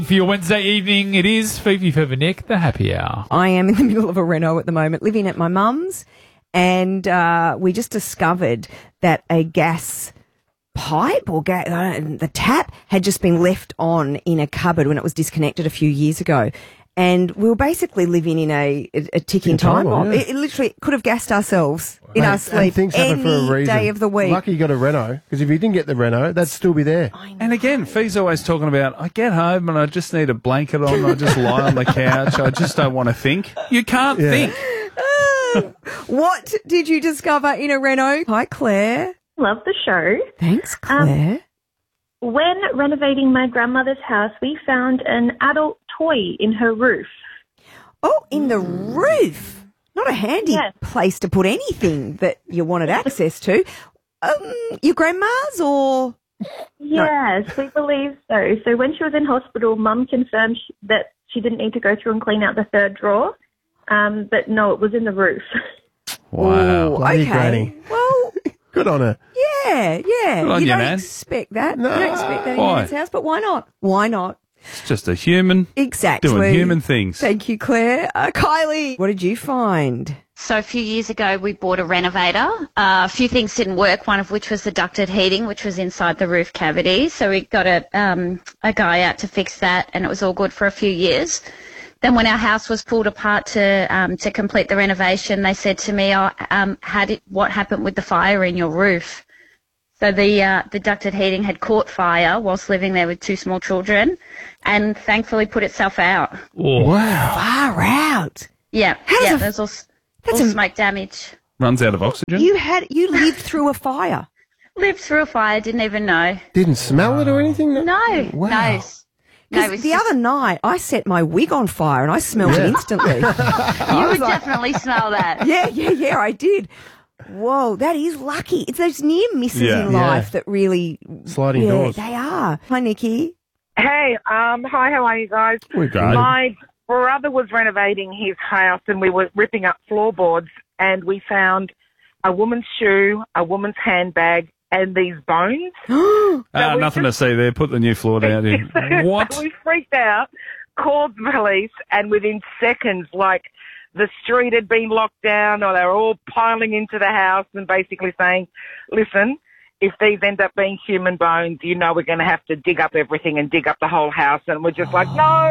For your Wednesday evening, it is Fifi Feather Nick, the happy hour. I am in the middle of a reno at the moment, living at my mum's, and we just discovered that a gas pipe or the tap had just been left on in a cupboard when it was disconnected a few years ago. And we were basically living in a ticking time bomb. Yeah. It literally could have gassed ourselves in our sleep and things happen for a any reason. day of the week. Lucky you got a reno, because if you didn't get the reno, that'd still be there. And again, Fee's always talking about, I get home and I just need a blanket on, I just lie on the couch, I just don't want to think. You can't think. What did you discover in a reno? Hi, Claire. Love the show. Thanks, Claire. When renovating my grandmother's house, we found an adult toy in her roof. Oh, in the roof. Not a handy Yes. place to put anything that you wanted access to. Your grandma's or... Yes, we believe so. So when she was in hospital, Mum confirmed that she didn't need to go through and clean out the third drawer. But no, it was in the roof. Wow. Bloody Okay. granny. Well, Good on her. yeah. Good on you you, don't man. expect that. No. You don't expect that in Why? your house, but why not? Why not? It's just a human Exactly. doing human things. Thank you, Claire. Kylie, what did you find? So a few years ago, we bought a renovator. A few things didn't work, one of which was the ducted heating, which was inside the roof cavity. So we got a guy out to fix that, and it was all good for a few years. Then when our house was pulled apart to complete the renovation, they said to me, what happened with the fire in your roof? So the ducted heating had caught fire whilst living there with two small children, and thankfully put itself out. Wow. Far out. Yeah, How's there's all that's a- smoke damage. Runs out of oxygen. You lived through a fire. Lived through a fire, didn't even know. Didn't smell it or anything? No, Wow. no. No, Because it's the just- other night, I set my wig on fire and I smelled it instantly. you would definitely smell that. Yeah, I did. Whoa, that is lucky. It's those near misses Yeah. in life that really... Sliding doors. They are. Hi, Nikki. Hey, hi, how are you guys? We're good. My brother was renovating his house and we were ripping up floorboards and we found a woman's shoe, a woman's handbag and these bones. Nothing to see there. Put the new floor down in. What? We freaked out, called the police, and within seconds, like, the street had been locked down or they were all piling into the house and basically saying, listen, if these end up being human bones, you know we're going to have to dig up everything and dig up the whole house. And we're just like,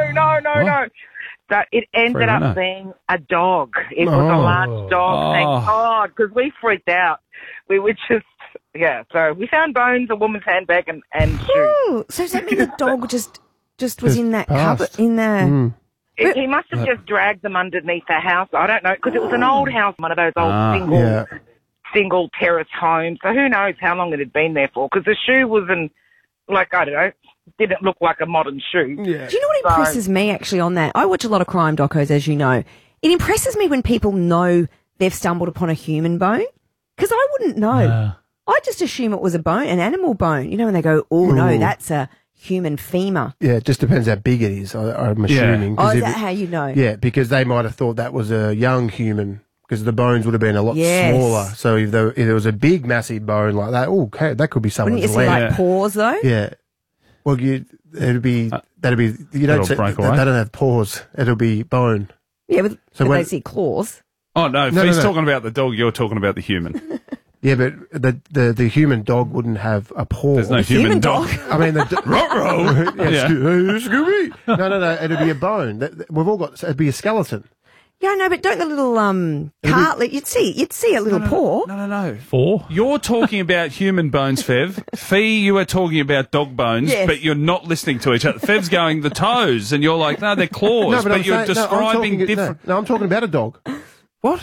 no. So it ended Fair up enough. being a dog. It was a large dog, thank God, because we freaked out. We were just, so we found bones, a woman's handbag and shoes. Ooh, so does that mean the dog just was in that passed. cupboard, in there? He must have just dragged them underneath the house. I don't know, because it was an old house, one of those old single terrace homes. So who knows how long it had been there for? Because the shoe wasn't, like, I don't know, didn't look like a modern shoe. Yeah. Do you know what impresses me actually on that? I watch a lot of crime docos, as you know. It impresses me when people know they've stumbled upon a human bone, because I wouldn't know. I just assume it was a bone, an animal bone, and they go, oh, no, that's a human femur. Yeah, it just depends how big it is, I'm assuming. Oh, 'Cause is if that how you know? Yeah, because they might have thought that was a young human, because the bones would have been a lot Yes. smaller. So if there was a big, massive bone like that, okay, that could be Wouldn't someone's you see leg. like paws, though? Yeah. Well, that'd be, you That'll don't say, break they away. don't have paws. It'll be bone. Yeah, but So they when- see claws. Oh, no. No, Fee's no. talking about the dog. You're talking about the human. Yeah, but the human dog wouldn't have a paw. There's no Human human dog. dog. I mean, Ruh-roh. Yeah. Scooby. No, it'd be a bone. We've all got, it'd be a skeleton. Yeah, no, but don't the little cartilage, you'd see a little paw. No. 4. You're talking about human bones, Fev. Fee, you are talking about dog bones, Yes. but you're not listening to each other. Fev's going the toes, and you're like, no, they're claws, but I'm you're saying- no, I'm describing talking- different... No, I'm talking about a dog. What?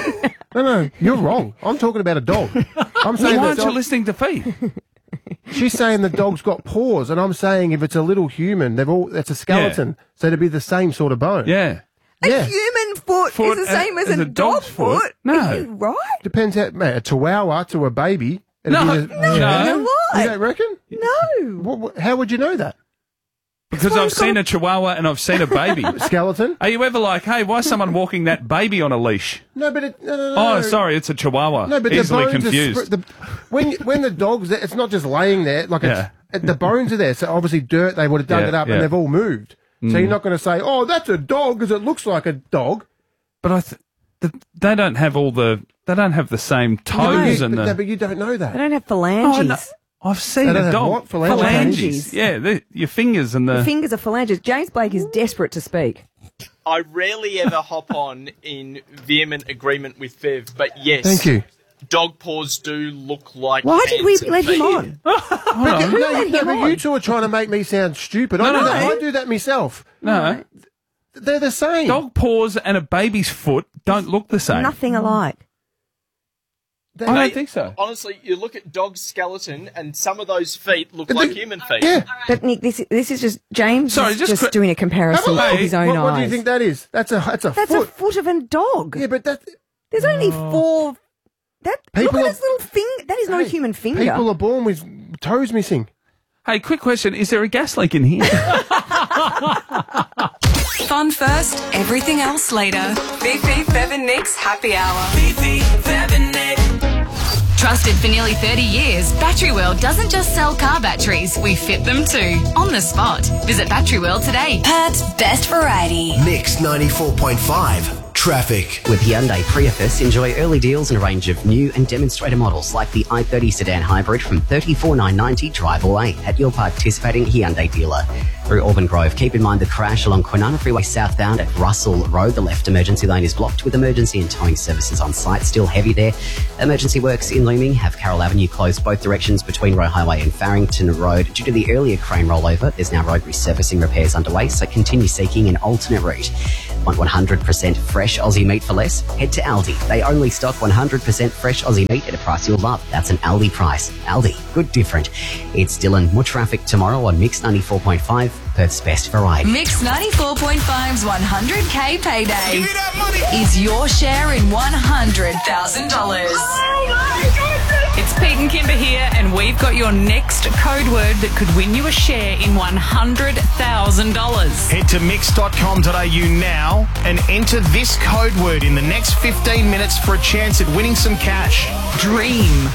No, you're wrong. I'm talking about a dog. I'm saying Why that aren't you listening to Fee? she's saying the dog's got paws, and I'm saying if it's a little human, that's a skeleton, so it'd be the same sort of bone. Yeah. A Yeah. human foot Foot is the same as a dog dog's foot? foot. No. Are you right? Depends how, mate, a chihuahua to a baby. it'd No, be no. You're You right. don't reckon? No. How would you know that? Because I've seen a chihuahua and I've seen a baby. Skeleton? Are you ever like, hey, why is someone walking that baby on a leash? No, but no. Oh, sorry, it's a chihuahua. No, but Easily the bones confused. when the dog's there, it's not just laying there like Yeah. the bones are there. So obviously dirt, they would have dug Yeah, it up yeah. and they've all moved. So you're not going to say, oh, that's a dog because it looks like a dog. But they don't have they don't have the same toes but you don't know They that. don't have phalanges. Oh, no. I've seen They a don't have dog. what? Phalanges? Phalanges. Yeah, your fingers and The fingers are phalanges. James Blake is desperate to speak. I rarely ever hop on in vehement agreement with Fev, but yes. Thank you. Dog paws do look like Why did we hands and let him feet. on? But you two are trying to make me sound stupid. I do that myself. No, They're the same. dog paws and a baby's foot don't look the same. Nothing alike. I don't think so. Honestly, you look at dog's skeleton and some of those feet look like human feet. Yeah. But Nick, this is just James Sorry, is just just doing a comparison Hey, with his own eyes. what do you think that is? That's a That's a foot. foot of a dog. Yeah, but There's only four. Look People at are- his little finger. That is not a human finger. people are born with toes missing. Hey, quick question. Is there a gas leak in here? Fun first, everything else later. Fifi, Fev and Nick's Happy Hour. Fifi, Fev and Nick. Trusted for nearly 30 years, Battery World doesn't just sell car batteries, we fit them too, on the spot. Visit Battery World today. Perth's best variety. Mix 94.5. Traffic. With Hyundai Prius, enjoy early deals and a range of new and demonstrator models like the i30 sedan hybrid from $34,990 drive away at your participating Hyundai dealer. Through Auburn Grove, keep in mind the crash along Kwinana Freeway southbound at Russell Road. The left emergency lane is blocked with emergency and towing services on site. Still heavy there. Emergency works in Looming have Carroll Avenue closed both directions between Roe Highway and Farrington Road. Due to the earlier crane rollover, there's now road resurfacing repairs underway, so continue seeking an alternate route. Want 100% fresh Aussie meat for less? Head to Aldi. They only stock 100% fresh Aussie meat at a price you'll love. That's an Aldi price. Aldi. Good different. It's Dylan. More traffic tomorrow on Mix 94.5, Perth's best variety. Mix 94.5's 100K payday is your share in $100,000. It's Pete and Kimber here, and we've got your next code word that could win you a share in $100,000. Head to mix.com.au now and enter this code word in the next 15 minutes for a chance at winning some cash. Dream.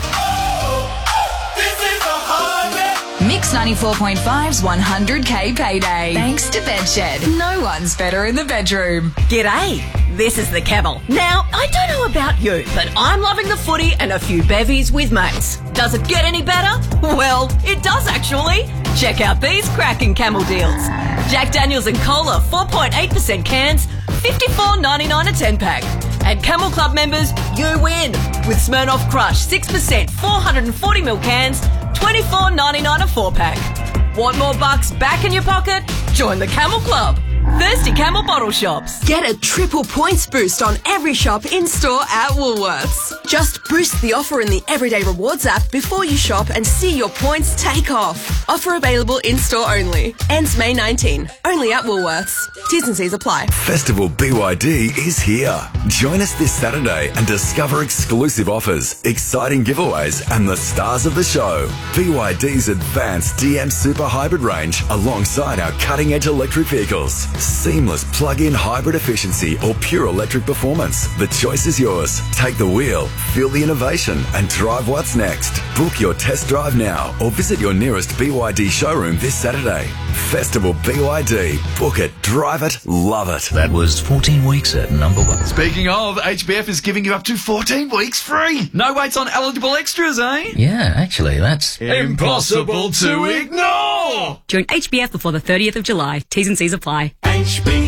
Mix 94.5's 100K payday. Thanks to Bedshed. No one's better in the bedroom. G'day, this is the Camel. Now, I don't know about you, but I'm loving the footy and a few bevies with mates. Does it get any better? Well, it does actually. Check out these cracking Camel deals. Jack Daniels and Cola 4.8% cans, $54.99 a 10-pack. And Camel Club members, you win with Smirnoff Crush 6% 440ml cans, $24.99 a 4-pack. Want more bucks back in your pocket? Join the Camel Club. Thirsty Camel bottle shops. Get a triple points boost on every shop in-store at Woolworths. Just boost the offer in the Everyday Rewards app before you shop and see your points take off. Offer available in-store only. Ends May 19. Only at Woolworths. T's and C's apply. Festival BYD is here. Join us this Saturday and discover exclusive offers, exciting giveaways, and the stars of the show. BYD's advanced DM Super Hybrid range alongside our cutting-edge electric vehicles. Seamless plug-in hybrid efficiency or pure electric performance. The choice is yours. Take the wheel, feel the innovation, and drive what's next. Book your test drive now or visit your nearest BYD showroom this Saturday. Festival BYD. Book it, drive it, love it. That was 14 weeks at number one. Speaking of, HBF is giving you up to 14 weeks free. No waits on eligible extras, eh? Yeah, actually, that's impossible to ignore. Join HBF before the 30th of July. T's and C's apply. HBF.